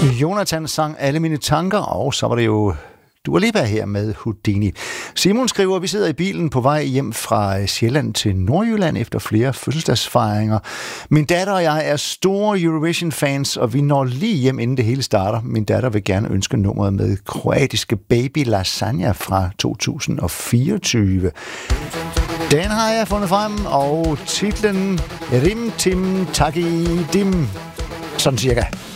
Jonathan sang Alle mine tanker, og så var det jo Dua Lipa her med Houdini. Simon skriver, vi sidder i bilen på vej hjem fra Sjælland til Nordjylland efter flere fødselsdagsfejringer. Min datter og jeg er store Eurovision-fans, og vi når lige hjem, inden det hele starter. Min datter vil gerne ønske nummeret med kroatiske Baby Lasagna fra 2024. Den har jeg fundet frem, og titlen Rim Tim Taki Dim. Sådan cirka.